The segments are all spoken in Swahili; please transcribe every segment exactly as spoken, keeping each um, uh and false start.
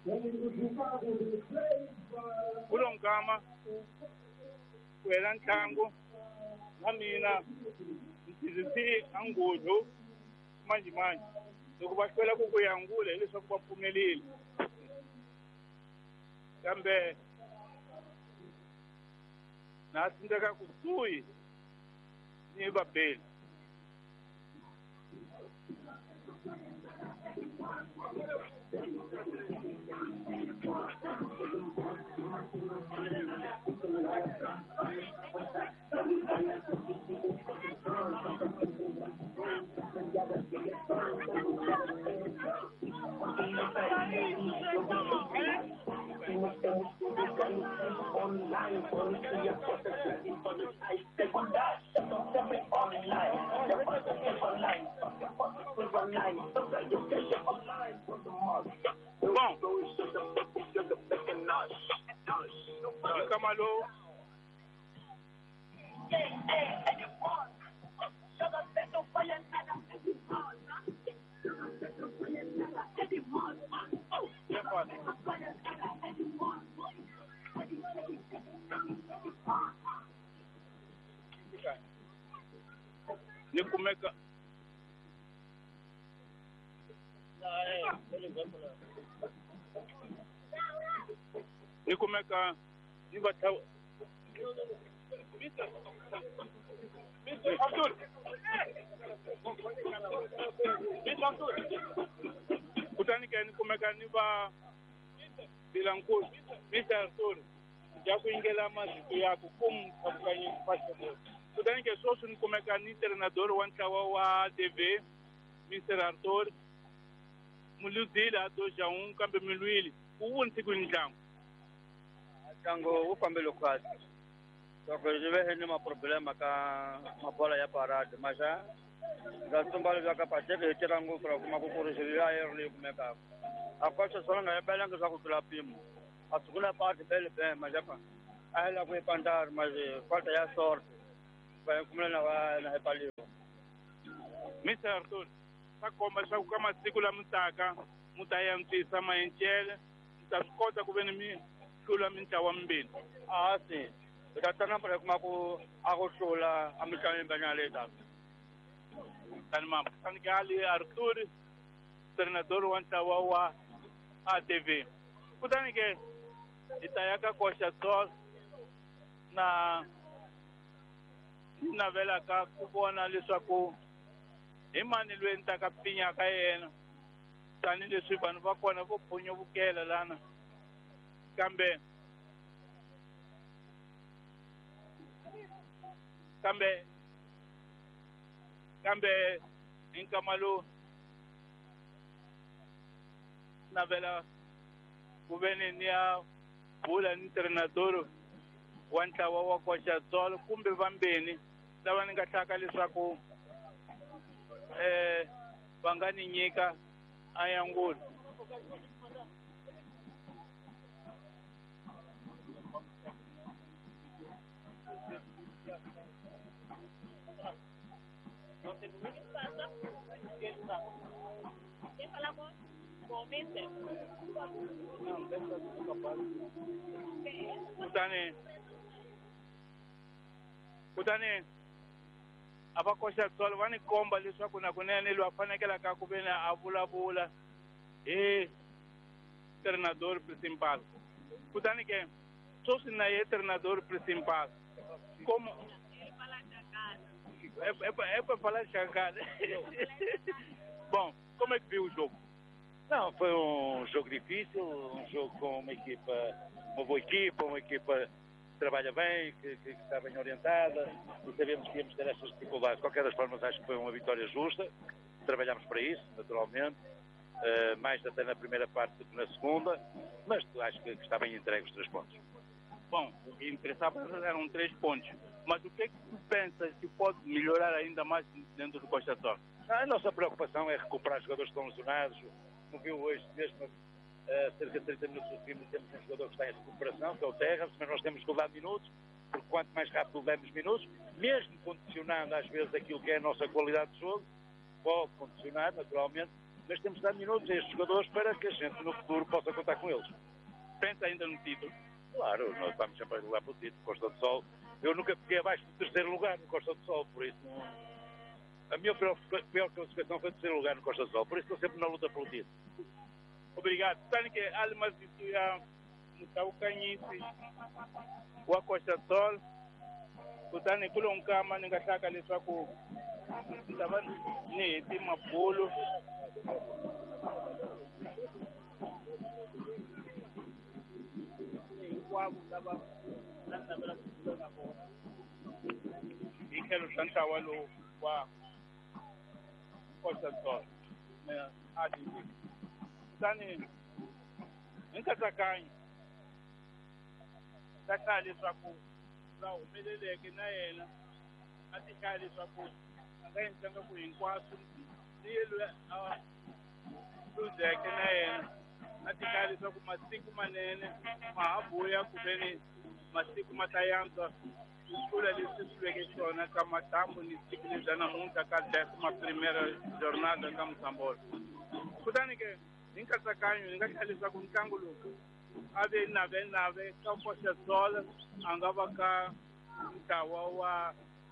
Kulongama kwela ntlangu na mina ndzi angulo manje manje loko va hlwela ku ku yangula hileswaku va pfumeleli kambe na tsindzeka kusuhi ni vabeli Bom, Camalo. Ni kumeka ni kumeka ni bata Mister Abdul Mister Abdul kutani ke ni kumeka ni ba bilankulu Mister Abdul ya kuingela maziko yako kum kabukanye passport kutani ke sosu ni kumeka ni treinador wa ntlawa wa D V Mister Arthur muludila do jaun kambe milwili uwunti kunjangu tango o fambelo quase só que eu vejo nenhuma problema com a bola ya parada mas já já tumbalo já capaz de tirar um para uma corrigir a erro como é que a coisa só não é bela que já com o pimo a segunda parte bela bem mas já pá aí lá vai pandar mas falta já sorte vai como não vai na repalio Mister Arthur tá começar com uma segura mutaka mutaya mtisa maenchele mtasukota kuvenimi kula minta wambini ah sim eu tana para como ako ako sola a mitani banale da kan mam kan gali Arthur treinador wa ntlawa wa A D V kutani ke itayaka kosha sol na na vela ka ku vona leswaku hi mani loyi ta ka pinya ka yena tani leswi vanhu va kona vo phunyo vukela lana kambe kambe kambe inkamalo navela kuveni ni ya bula ni treinador wa ntlawa wa koxa tsolo kumbe vambeni lava ni nga hlaka leswaku eh va nga ni nyika a yangulo Quem fala com o Mister? Kutani kutani ava koxa tsolo va ni komba leswaku na kunene loyi a fanekelaka ku ve ni a vulavula hi treinador principal kutani ke sweswi na ye treinador principal como é para falar changada. Bom, como é que viu o jogo? Não, foi um jogo difícil, um jogo com uma equipa, uma boa equipa, uma equipa que trabalha bem, que, que, que está bem orientada e sabemos que íamos ter estas dificuldades. De qualquer das formas, acho que foi uma vitória justa, trabalhámos para isso, naturalmente, uh, mais até na primeira parte do que na segunda, mas acho que, que está bem entregue os três pontos. Bom, o que interessava eram três pontos, mas o que é que tu pensas que pode melhorar ainda mais dentro do Coxa Sol? A nossa preocupação é recuperar os jogadores que estão lesionados. Como viu hoje, mesmo uh, cerca de trinta minutos do fim, temos um jogador que está em recuperação, que é o Terras, mas nós temos que dar minutos, porque quanto mais rápido damos minutos, mesmo condicionando às vezes aquilo que é a nossa qualidade de jogo, pode condicionar, naturalmente, mas temos de dar minutos a estes jogadores para que a gente no futuro possa contar com eles. Pensa ainda no título? Claro, nós estamos sempre a lutar pelo título. Costa do Sol, eu nunca fiquei abaixo do terceiro lugar no Costa do Sol, por isso não... A minha pior, pior classificação foi o terceiro lugar no Costa do Sol, por isso estou sempre na luta pelo título. Obrigado. Sabe que almas de ya mutawukanyisi wa Costa do Sol kutani kulo nkama ningataka leswaku ndava ni heti mabulo hinkwavo lava na navela ku bula na vona hi tlhelo swa ntlawa lowu wa Costa do Sol a D V kutani hi nkatsakanyo ta hlaya leswaku la humeleleke na yena a ti hlaya leswaku a nga endlanga ku hinkwaswo ni yelwe a luzeke na yena a ti hlaya leswaku masiku manene ma ha vuya kuveni masiku ma ta yantswa ku tlula leswi swi veke swona ka mathambo ni siku lebya namuntlha ka décima primeira jornada ka Msambolo kutani ke hi nkatsakanyo ni nga hlaya leswaku ntlangu lowu a ve navenave ka Costa do Sol a nga va ka ntlawa wa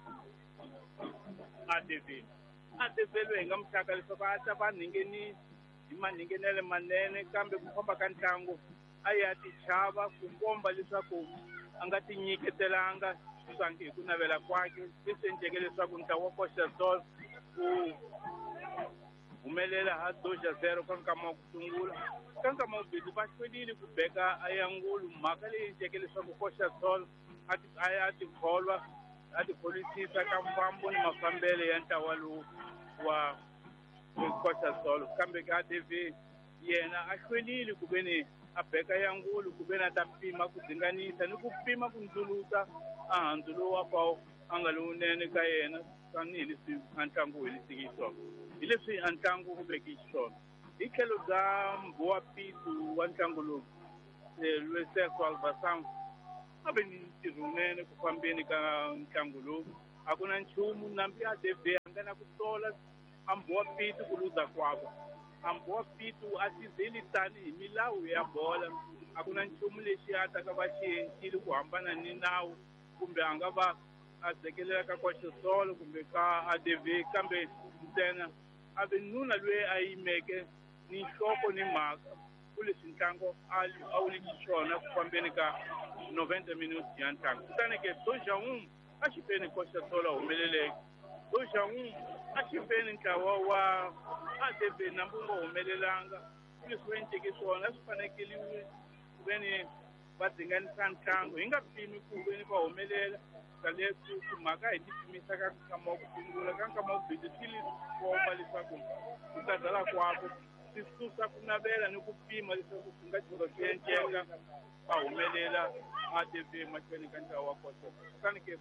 A D V A D V loyi hi nga muxaka leswaku a ta va nhingeni hi manhingenele manene kambe ku famba ka ntlangu a ya ti chava ku komba leswaku a nga ti nyiketelanga sangi hi ku navela kwakhe leswi endleke leswaku ntlawa wa Costa do Sol ku humelela ha doxa zero ka nkama wa ku sungula ka nkama wubirhi va hlwelile ku beka a yangulu mhaka leyi endleke leswaku Costa do Sol a ya tikholwa a tikholisisa ka mfambo ni mafambele ya ntlawa lowu wa Costa do Sol kambe ka A D V yena a hlwelile ku veni a beka yangulu ku veni a ta pima ku dzinganisa ni ku pima ku ndzuluka a handzu lowu wa pawu a nga lowunene ka yena tanihileswi a ntlangu wu heliseke xiswona hi leswi a ntlangu wu veke xiswona hi tlhelo bya mbowa pitu wa ntlangu lowu Lweserso Albasan a ve ni ntirho wunene ku fambeni ka ntlangu lowu a ku na nchumu nampi A D V a nga na ku sola a mbowa pitu ku luza kwavo a mbowa pitu a tizeli tanihi milawu ya bola a ku na nchumu lexi a ta ka va xi endlile ku hambana ni nawu kumbe a nga va a dzekelela ka Costa do Sol kumbe ka A D V kambe ntsena a ve nuna loyi a yimeke ni nhloko ni mhaka ku leswi ntlangu a wu le xiswona ku fambeni ka noventa minuti ya ntlangu kutani ke Dojaun a xipeni Costa do Sol a humeleleke Dojaun a xipeni ntlawa wa A D V nambu nga humelelanga ku leswi va endleke swona swi fanekeliwe ku veni va dzinganisa ntlangu hi nga pimi ku veni va humelela leswi timhaka hi ti pimisa ka nkama wa ku sungula ka nkama wa vubirhi ti komba leswaku ku tsazela kwavo swi susa ku navela ni ku pima leswaku swi nga tlhelo swi endleka va humelela A D V mahlweni ka ntlawa wa Costa kutani ke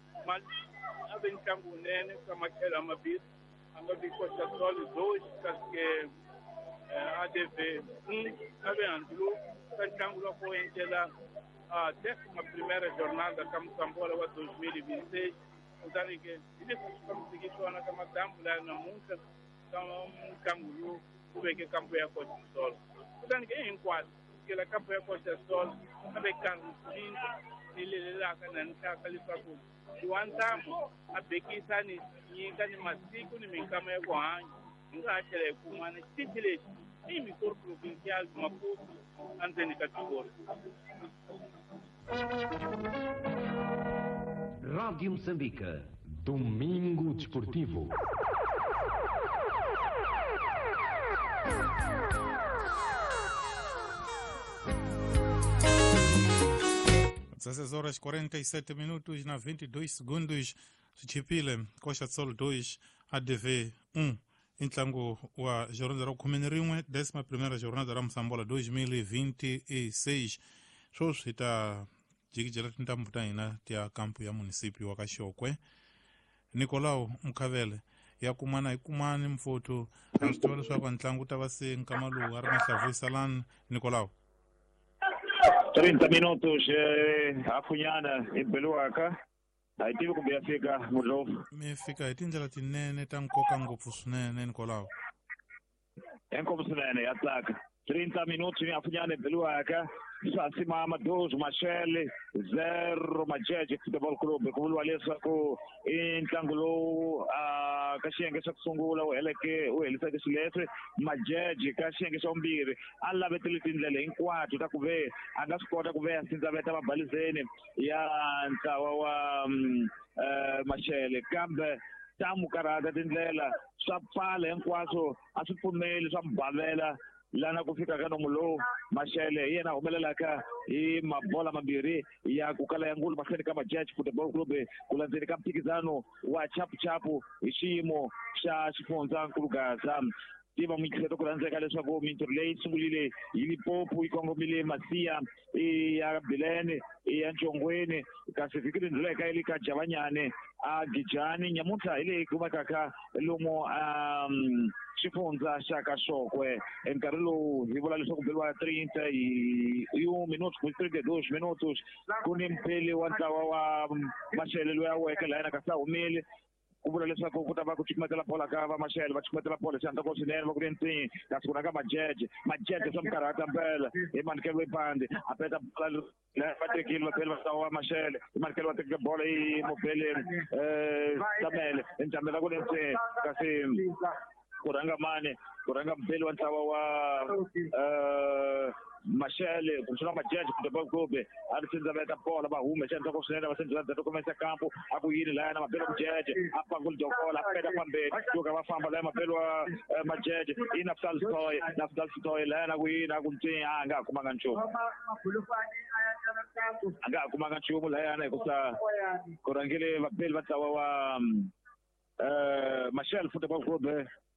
a ve ntlangu wunene ka matlhelo mabirhi a nga vi Costa do Sol dois kasi ke A D V um a ve handlu ka ntlangu lwa ku endlela a décima primeira jornada ka Msambolo wa dois mil e vinte e seis kutani ke hi leswi swi fambiseke swona ka madambu laya namuntlha ka ntlangu lowu ku veke kampo ya Costa do Sol kutani ke hinkwaswo kusukela kampo ya Costa do Sol a ve karhi cinca ni lelelaka na nhlaka leswaku wa ntlambu a bekisa ni nyika ni masiku ni minkama ya ku hanya hi nga ha tlhela hi kumana xitichi lexi i Mikoro Provincial Maputo endzeni ka Tibolo. Rádio Moçambique, Domingo Desportivo. dezesseis horas e quarenta e sete minutos na vinte e dois segundos. Chipile, Costa do Sol dois, A D V um. Ntlangu wa jornada ra khume ni rin'we décima primeira jornada ra Msambola dois mil e vinte e seis. Sweswi hi ta jikijela tintambu ta hina tia kampu ya munisipio wa Kaxokwe. Nicolau Mkhavele ya kumana hi kumani mfoto a swi tiva leswaku ntlangu ta va se nkama lowu a ri na Hlavuisalani. Nicolau trinta minutos eh, afunhana empeluaka a hi tivi kumbe ya fika Mudlovu mi fika hi tindlela tinene ta nkoka ngopfu swinene Nicolau. enkomo swinene ya tsaka trinta minutos ni afunyane beluaka sasimama dos Machel zero Majeje Football Club ku vuriwa leswaku i ntlangu lowu a ka xiyenge xa ku sungula wu heleke wu heliseke xileswi Majeje ka xiyenge xa vumbirhi a lavetele tindlela hinkwato ta ku ve a nga swi kota ku ve ya sindzaveta mabalizeni ya ntlawa wa Machel kambe tamu karata tindlela swa pfala hinkwaswo a swi pfumeli swa mbavela lana ku fika ka nomu lowu Machel yena humelelaka hi mabola mambirhi ya ku kala ya ngulu mahlweni ka Majeje Football Club ku landzeni ka mphikizano wa chapu chapu hi xiyimo xa xifundzankulu Gaza tiva muyikiselo ku landzeka leswaku mintirho leyi sungulile hi Limpopo yi kongomile Masiya ya Bilene ya Nchongweni kasi fikiri ndleka ile ka Javanyane a Gijani nyamuntlha ile kumekaka lomu um xifundza xa ka Xokwe enkarhi lowu hi vula leswaku beliwa trinta hi yu minutos ku trinta e dois minutos ku ni mpeli wa ntlawa wa Machel loyi a weke la yena ka sa humile ku vula leswaku ku ta va ku cukumetela bola ka va Machel va cukumetela bola xi andla ko swinene va ku ri ntsini kasi ku na ka Majeje Majeje swa mikarhata mpela hi manikelo ipandi a peta bola va tekile vapeli va ntlawa wa Machel hi manikelo va tekile bola hi mobele Tamele entamela ku ri ntsini kasi ku rhanga mane ku rhanga mpeli wa ntlawa wa Machel ku suna Majeje Football Club a ri sindzaveta bola va hume xandla ko swinene va sindzaveta to komesa kampo a ku yini lana mapelo Majeje a pangula jokola a peta pambeni kuka va famba la mapelo wa Majeje i Naftali Sithole Naftali Sithole lana ku yini a ku ntini a nga kumanga nchumu a nga kumanga nchumu lana hikusa ku rhangile vapeli va ntlawa wa Machel Football Club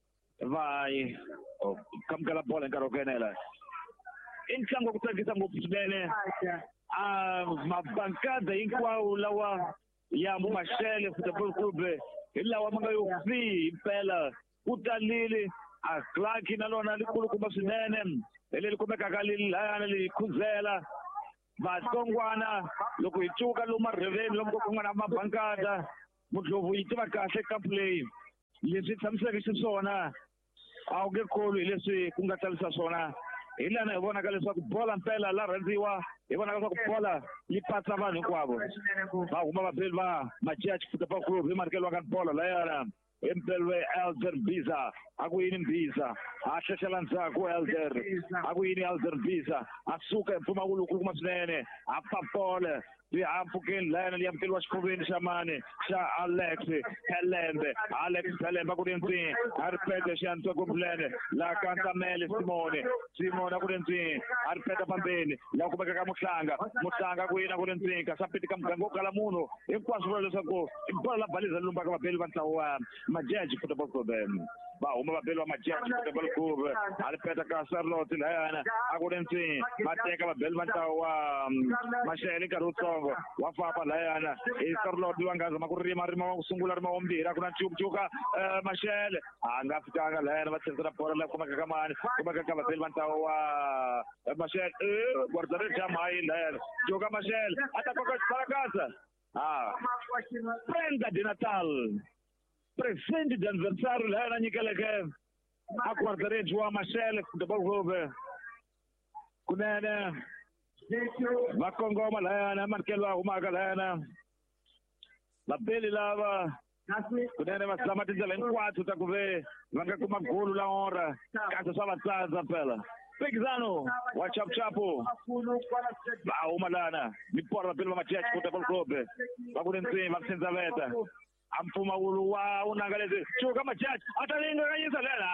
vai kamkela bola hi nkarhi wo kenela i ntlangu ku tsakisa ngopfu swinene a mabankada hinkwawo lawa ya Machel Football Club hi lawa ma nga yo fi impela ku talile a Clark na lona likulukumba swinene hi le likumekaka lilana li khuzela vatsongwana loko hi cuka lomu marheveni lomu ko ku nga na mabankada mudlovu yi tiva kahle ka play leswi tshamiseke xiswona a wu nge kholi hi leswi ku nga tsalisa swona hi lana hi vonaka leswaku bola mpela la rhandziwa hi vonaka leswaku bola yi patsa vanhu hinkwavo va huma vapeli va Majeje Football Club hi marikeliwa ka bola layana impelwe Elder Mbiza a ku yini Mbiza a hlehlela ndzhaku Elder a ku yini Elder Mbiza a suka empfumawulo ku kuma swinene a papole swihahampfukeni layana li amukeliwa xikhuveni xa mani xa Alex Helembe Alex Helembe a ku ri ntsini a ri peta xiyantswa kumplene la Kantamele Simone Simone a ku ri ntsini a ri peta pambeni la kumeka ka Muhlanga Muhlanga ku yini a ku ri ntsini ka sapiti ka muganga wo kala munhu hinkwaswo vula leswaku i bola la baliza lumbaka vapeli va ntlawa wa Majeje Football Club va huma vapeli va Majeje Football Club a ri peta ka Charlotte layana a ku ri ntsini va teka vapeli va ntlawa wa Machel nkarhi wutsongo wa famba layana i Charlotte va nga zama ku rima rima wa ku sungula rima wa mbirhi a ku na cukucuka Machel a nga fikanga layana va tlherisela bola la kumeka ka mani kumeka ka vapeli va ntlawa wa Machel guardare jamai layana cuka Machel a ta koka xiphalakasa ah prenda di Natal presente di anniversario layana nyikeleke a guardareggio wa Machel Football Club kunene va kongoma layana markelwa humaka layana vapeli lava kunene va tshama tindlela hinkwato ta ku ve va nga kuma golu la hora kasi swa va tsandza mpela mphikizano wa chapuchapu va huma lana ni bola vapeli va Majeje Football Club va ku ri ntsini va ku sindzaveta a mpfumawulo wa unanga leswi cuka Majeje a ta linganyisa layana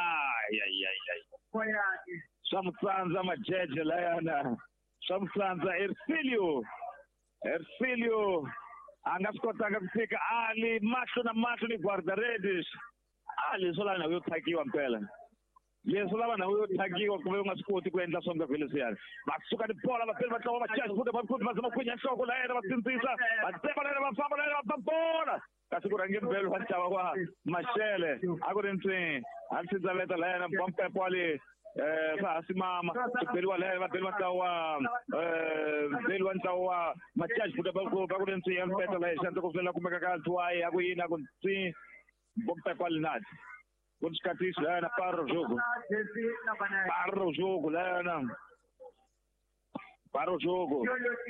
swa mutsandza Majeje layana swa mutsandza Ercilio Ercilio a nga swi kotanga ku fika ali mahlo na mahlo ni guardaredes a leswo lava na yo thakiwa mpela leswo lava na yo thakiwa ku ve u nga swi koti ku endla swona vhele swiyani va suka ni bola vapeli va ntlawa va Majeje Football Club va zama ku khwinya nhloko la yena va tsindzisa va tsepa la yena va famba la yena va bola kasi ku rhange mpelo va ntlawa wa Machel a ku ri ntsini a ri sindzaveta la yena bompepo wale va hasimama beliwa la vapeli va ntlawa wa beli wa ntlawa wa Majeje Football Club a ku ri ntsini a mpeta la xandla ku sula kumeka ka Ntwayi a ku yini a ku ntsini bompepo wale nati Quando escate isso, Lana, para o jogo. Para o jogo, Lana. Para o jogo.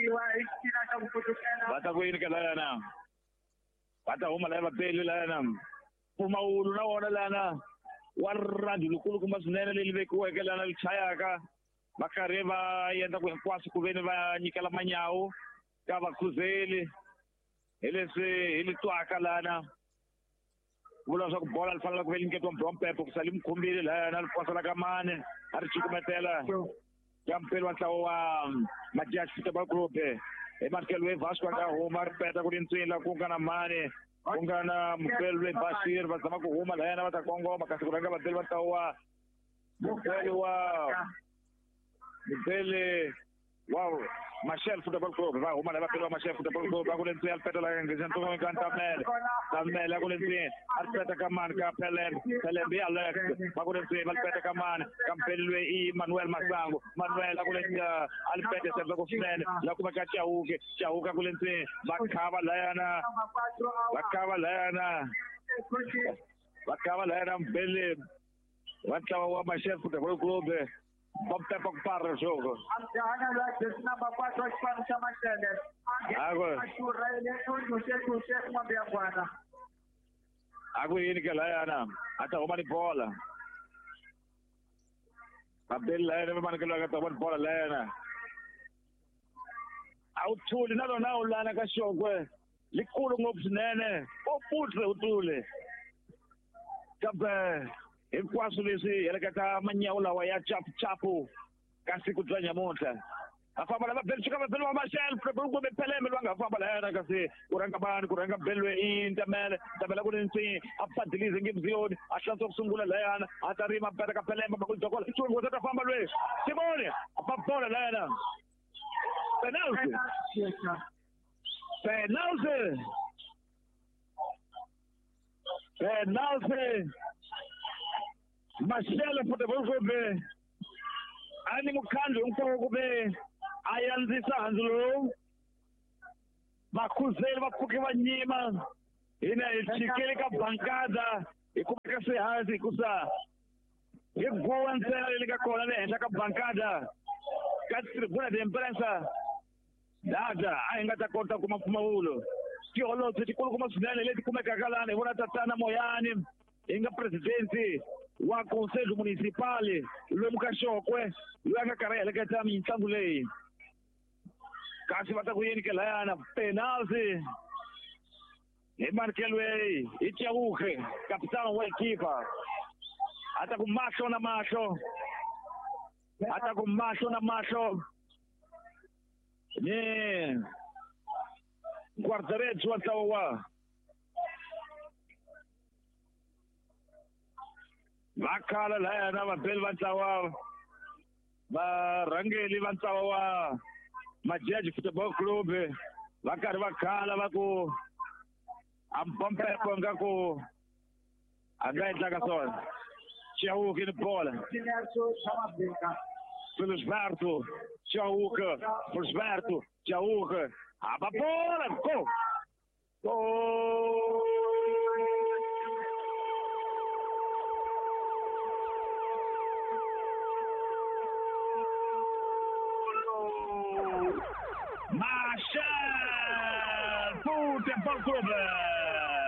Bata kuini ka Lana. Bata uma leva pele Lana. Puma ulu na ona Lana. Warra dulukulu kumasunene lilibe kuwe ke Lana lichaya ka. Makareva yenda kwenkwasi kuveni va nyikela manyawu. Kava kuzeli. Ele se ele tuaka Lana. Vula swa ku bola li fanele ku ve linketo Mbrompepo ku sali mukhumbile Lana li kwasa la ka mane. A ri cukumetela. Kampelo wa ntlawa wa Majaji Football Group ematlhelo we Vasco anga huma ripeta ku lintswila ku nga na mane ku nga na Mupelo we Bashir va zama ku huma la yena va ta kongoma kasi ku ranga vatseli va ntlawa wa Mupelo wa Mupele wow Mashel Football Group va huma la vaphelo wa Mashel Football Group va ku lintswila ripeta la ngezinto ku nga ntamele ntamele ku lintswila ripeta ka mane ka Pelem Pelem bi Alex va ku lintswila ripeta ka mane Kampelo we Manuel Masango Manuel akulenza alipete sebe kufunene la kuba ka Chauke Chauke akulenze bakhaba layana bakhaba layana bakhaba layana mbele watlawa wa Mashel Football Club Bompe pa para o jogo. Água. Água yini ke layana ata uma ni bola. Abdel layana man ke laga taban bola layana. Awuthuli nalo nawo lana ka Shokwe. Likhulu ngobunene. Oputle uthule. Kabe Inkwasu lesi elekata manyawu lawa ya chapu chapu kasi kutlanya monta afamba la bel chika bel wa Mashel Football be Pelem lwanga afamba la yana kasi kuranga bani kuranga belwe intamele tabela kulensi apadilize ngimziyoni ahlanzo kusungula la yana atarima mpeta ka Pelem bakujokola ichungu zata afamba lwe Simone afamba la yana penalty penalty penalty Mashel Football Club ani mukhandlo unkoko kube ayanzisa hanzulo bakhuzeli baphuke banyima ina ichikele ka bankada ikubeka sehansi kusa yekuwa ntsena lelika kona le henhla ka bankada ka tribuna de imprensa dada a hi nga ta kota kuma mpfumawulo tiholobye tikulu kuma swinene leti kumekaka lana hi vona tatana Moyani hi nga presidenti wa Conselho Municipal lomu ka Xokwe loyi a nga karhi a heleketa mitlangu leyi kasi va ta ku yini ke layana penalty hi Manuel hi Chauke kapitano wa ekipa ata ku mahlo na mahlo ata ku mahlo na mahlo ni guardareggio wa ntlawa wa vakhala layana vabeli va ntlawa varhangeli va ntlawa wa Majaji Football Club va karhi va khala va ku a Mpompeko ngaku a nga endlaka swona Chauke ni bola Felisberto Chauke Felisberto Chauke aba bola go go Mashel Football Club